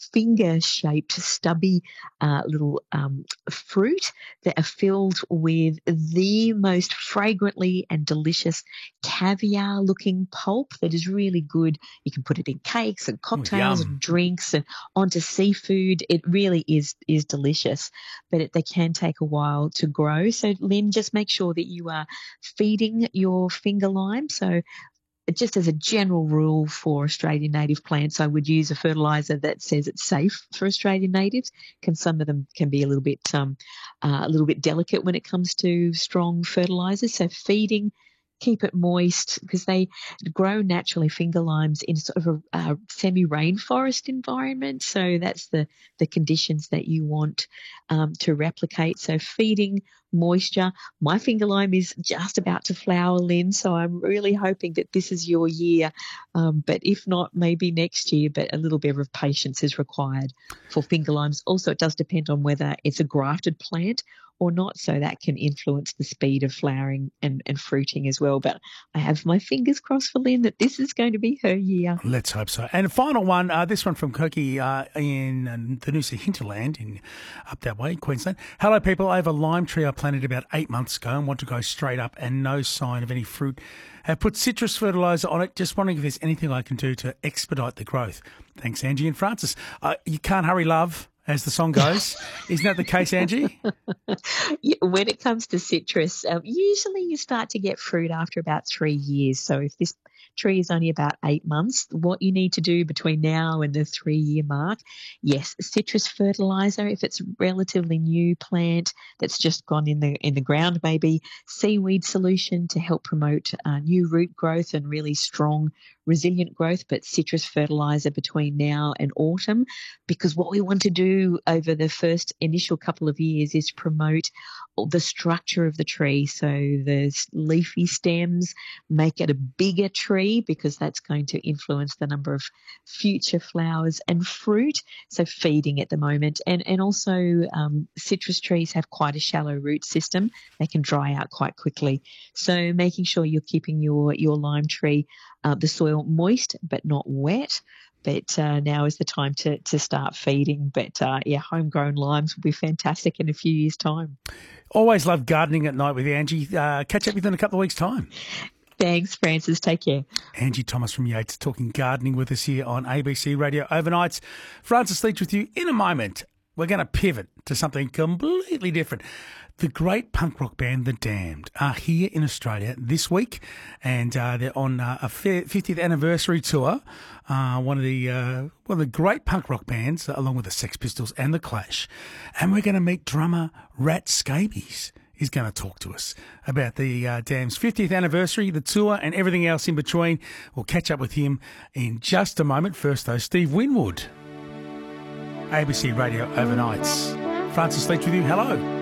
finger-shaped, stubby little fruit that are filled with the most fragrantly and delicious caviar-looking pulp that is really good. You can put it in cakes and Oh, cocktails and yum. drinks and onto seafood. It really is delicious, but they can take a while to grow. So, Lynn, just make sure that you are feeding your finger lime. So just as a general rule for Australian native plants, I would use a fertiliser that says it's safe for Australian natives. Some of them can be a little bit delicate when it comes to strong fertilisers. So feeding, keep it moist because they grow naturally, finger limes, in sort of a semi-rainforest environment. So that's the conditions that you want to replicate. So feeding, moisture. My finger lime is just about to flower, Lynn, so I'm really hoping that this is your year. But if not, maybe next year, but a little bit of patience is required for finger limes. Also, it does depend on whether it's a grafted plant or not, so that can influence the speed of flowering and fruiting as well. But I have my fingers crossed for Lynn that this is going to be her year. Let's hope so. And a final one, this one from Koki in the Noosa hinterland up that way, Queensland. Hello, people. I have a lime tree I planted about 8 months ago and want to go straight up and no sign of any fruit. Have put citrus fertiliser on it. Just wondering if there's anything I can do to expedite the growth. Thanks, Angie and Francis. You can't hurry love, as the song goes. Isn't that the case, Angie? Yeah, when it comes to citrus, usually you start to get fruit after about 3 years. So if this tree is only about 8 months, what you need to do between now and the 3-year mark, yes, citrus fertiliser. If it's a relatively new plant that's just gone in the ground, maybe seaweed solution to help promote new root growth and really strong resilient growth, but citrus fertiliser between now and autumn, because what we want to do over the first initial couple of years is promote the structure of the tree. So the leafy stems, make it a bigger tree because that's going to influence the number of future flowers and fruit. So feeding at the moment. And also citrus trees have quite a shallow root system. They can dry out quite quickly. So making sure you're keeping your lime tree, the soil moist but not wet. But now is the time to start feeding. But, homegrown limes will be fantastic in a few years' time. Always love gardening at night with Angie. Catch up with you in a couple of weeks' time. Thanks, Francis. Take care. Angie Thomas from Yates talking gardening with us here on ABC Radio Overnights. Francis Leach with you in a moment. We're going to pivot to something completely different. The great punk rock band The Damned are here in Australia this week, and they're on a 50th anniversary tour. One of the great punk rock bands, along with the Sex Pistols and the Clash. And we're going to meet drummer Rat Scabies. He's going to talk to us about the Damned's 50th anniversary, the tour, and everything else in between. We'll catch up with him in just a moment. First, though, Steve Winwood, ABC Radio Overnights. Francis Leach with you. Hello.